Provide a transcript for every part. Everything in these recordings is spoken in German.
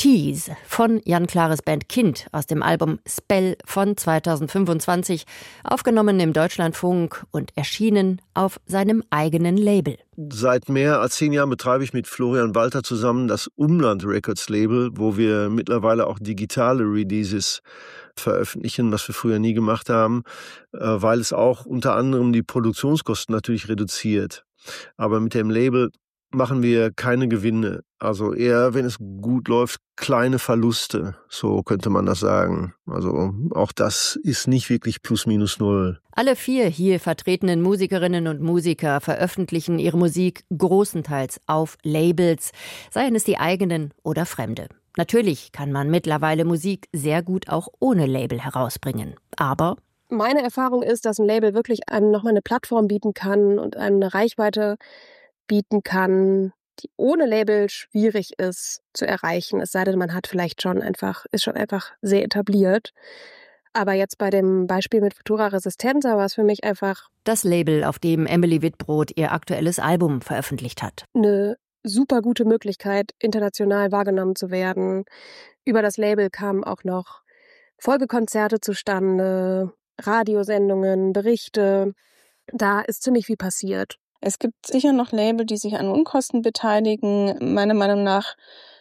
Tease von Jan Klares Band Kind aus dem Album Spell von 2025, aufgenommen im Deutschlandfunk und erschienen auf seinem eigenen Label. Seit mehr als 10 Jahren betreibe ich mit Florian Walter zusammen das Umland Records Label, wo wir mittlerweile auch digitale Releases veröffentlichen, was wir früher nie gemacht haben, weil es auch unter anderem die Produktionskosten natürlich reduziert. Aber mit dem Label machen wir keine Gewinne. Also eher, wenn es gut läuft, kleine Verluste. So könnte man das sagen. Also auch das ist nicht wirklich plus minus null. Alle 4 hier vertretenen Musikerinnen und Musiker veröffentlichen ihre Musik großenteils auf Labels, seien es die eigenen oder fremde. Natürlich kann man mittlerweile Musik sehr gut auch ohne Label herausbringen. Aber meine Erfahrung ist, dass ein Label wirklich einem nochmal eine Plattform bieten kann und einem eine Reichweite bieten kann, die ohne Label schwierig ist zu erreichen. Es sei denn, man ist schon einfach sehr etabliert. Aber jetzt bei dem Beispiel mit Futura Resistenza war es für mich einfach das Label, auf dem Emily Wittbrod ihr aktuelles Album veröffentlicht hat. Eine super gute Möglichkeit, international wahrgenommen zu werden. Über das Label kamen auch noch Folgekonzerte zustande, Radiosendungen, Berichte. Da ist ziemlich viel passiert. Es gibt sicher noch Label, die sich an Unkosten beteiligen. Meiner Meinung nach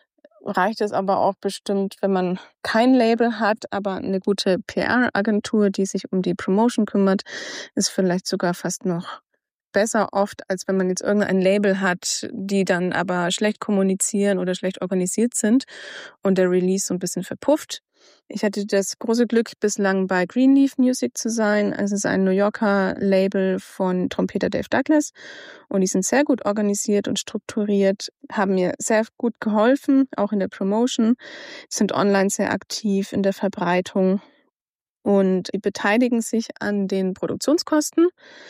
reicht es aber auch bestimmt, wenn man kein Label hat, aber eine gute PR-Agentur, die sich um die Promotion kümmert, ist vielleicht sogar fast noch besser oft, als wenn man jetzt irgendein Label hat, die dann aber schlecht kommunizieren oder schlecht organisiert sind und der Release so ein bisschen verpufft. Ich hatte das große Glück, bislang bei Greenleaf Music zu sein. Es ist ein New Yorker Label von Trompeter Dave Douglas und die sind sehr gut organisiert und strukturiert, haben mir sehr gut geholfen, auch in der Promotion, sind online sehr aktiv in der Verbreitung und die beteiligen sich an den Produktionskosten,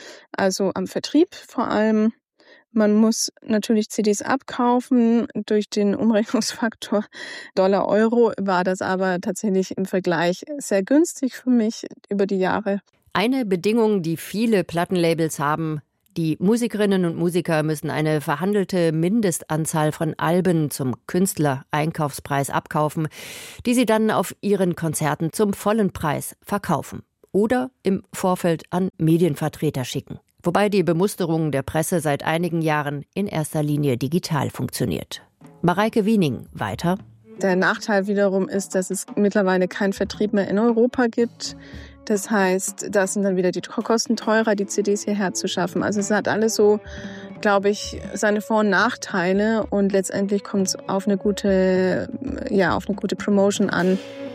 also am Vertrieb vor allem. Man muss natürlich CDs abkaufen. Durch den Umrechnungsfaktor Dollar-Euro war das aber tatsächlich im Vergleich sehr günstig für mich über die Jahre. Eine Bedingung, die viele Plattenlabels haben: die Musikerinnen und Musiker müssen eine verhandelte Mindestanzahl von Alben zum Künstler-Einkaufspreis abkaufen, die sie dann auf ihren Konzerten zum vollen Preis verkaufen oder im Vorfeld an Medienvertreter schicken. Wobei die Bemusterung der Presse seit einigen Jahren in erster Linie digital funktioniert. Mareike Wiening weiter. Der Nachteil wiederum ist, dass es mittlerweile keinen Vertrieb mehr in Europa gibt. Das heißt, da sind dann wieder die Kosten teurer, die CDs hierher zu schaffen. Also es hat alles so, glaube ich, seine Vor- und Nachteile und letztendlich kommt es auf eine gute Promotion an.